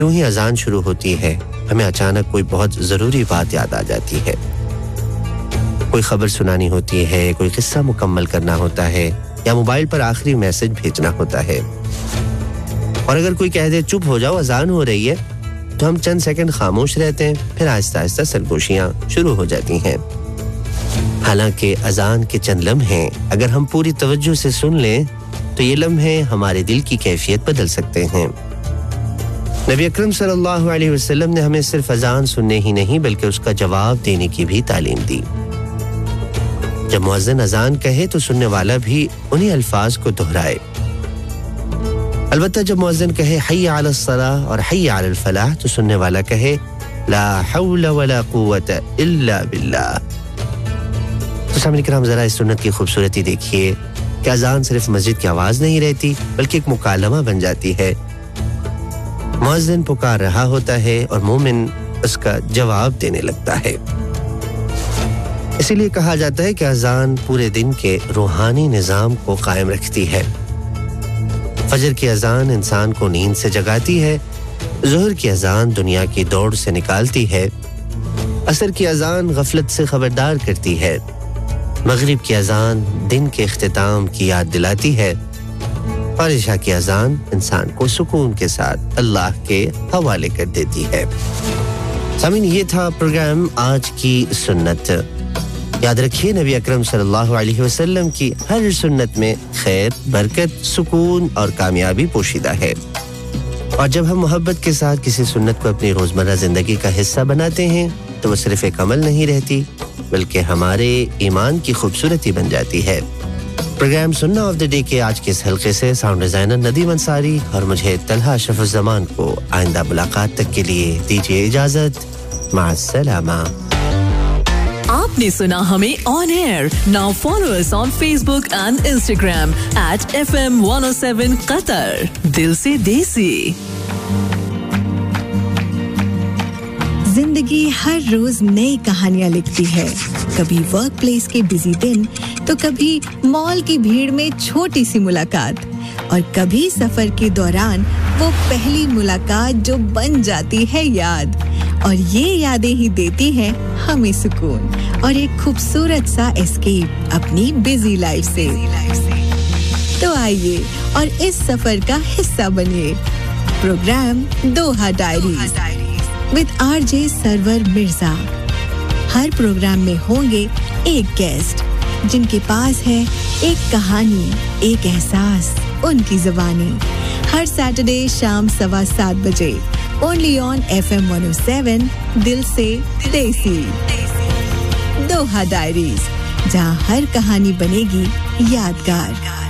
यूं ही अजान शुरू होती है, हमें अचानक कोई बहुत ज़रूरी बात याद आ जाती है। कोई खबर सुनानी होती है, कोई किस्सा मुकम्मल करना होता है या मोबाइल पर आखिरी मैसेज भेजना होता है। और अगर कोई कह दे चुप हो जाओ अजान हो रही है, तो हम चंद सेकंड खामोश रहते हैं, फिर आहिस्ता आहिस्ता सरगोशियां शुरू हो जाती हैं। हालांकि अजान के चंद लम्हे अगर हम पूरी तवज्जो से सुन लें तो ये लम्हे हमारे दिल की कैफियत बदल सकते हैं। नबी अकरम सल्लल्लाहु अलैहि वसल्लम ने हमें सिर्फ अजान सुनने ही नहीं बल्कि उसका जवाब देने की भी तालीम दी। जब मुअज्जिन अजान कहे तो सुनने वाला भी उन्हीं अल्फाज को दोहराए। अलबत्ता जब मुअज्जिन कहे हय्या अलस सलाह और हय्या अलल फलाह तो सुनने वाला कहे ला हौला वला कुव्वता इल्ला बिल्लाह। तो सामने किराम जरा इस सुन्नत की खूबसूरती देखिए कि अजान सिर्फ मस्जिद की आवाज नहीं रहती बल्कि एक मुकालमा बन जाती है। मुअज्जिन पुकार रहा होता है और मोमिन उसका जवाब देने लगता है। इसीलिए कहा जाता है कि अजान पूरे दिन के रूहानी निजाम को कायम रखती है। फजर की अजान इंसान को नींद से जगाती है, ज़ोहर की अजान दुनिया की दौड़ से निकालती है, असर की अजान गफलत से खबरदार करती है, मगरिब की अजान दिन के इख्तिताम की याद दिलाती है और इशा की अजान इंसान को सुकून के साथ अल्लाह के हवाले कर देती है। सामीन, ये था प्रोग्राम आज की सुन्नत। याद रखिए नबी अकरम सल्लल्लाहु अलैहि वसल्लम की हर सुन्नत में खैर, बरकत, सुकून और कामयाबी पोशीदा है। और जब हम मोहब्बत के साथ किसी सुन्नत को अपनी रोजमर्रा जिंदगी का हिस्सा बनाते हैं तो वो सिर्फ एक अमल नहीं रहती बल्कि हमारे ईमान की खूबसूरती बन जाती है। प्रोग्राम सुन्ना ऑफ द डे के आज के इस हल्के से साउंड डिजाइनर नदीम अंसारी और मुझे तलहा शफुज़्ज़मान को आइंदा मुलाकात तक के लिए दीजिए इजाजत। माअस्सलामा। आपने सुना हमें on air. Now follow us on Facebook and Instagram @FM 107 Qatar। दिल से देसी। जिंदगी हर रोज नई कहानियां लिखती है। कभी वर्क प्लेस के बिजी दिन तो कभी मॉल की भीड़ में छोटी सी मुलाकात और कभी सफर के दौरान वो पहली मुलाकात जो बन जाती है याद। और ये यादें ही देती हैं हमें सुकून और एक खूबसूरत सा एस्केप अपनी बिजी लाइफ से। तो आइए और इस सफर का हिस्सा बनिए। Programme Doha diaries with RJ server Mirza. Her programme में होंगे एक गेस्ट जिनके पास है एक कहानी, एक एहसास, उनकी ज़ुबानी। हर सैटरडे शाम 7:15 बजे ओनली ऑन FM 107 दिल से देसी। दोहा डायरीज, जहां हर कहानी बनेगी यादगार।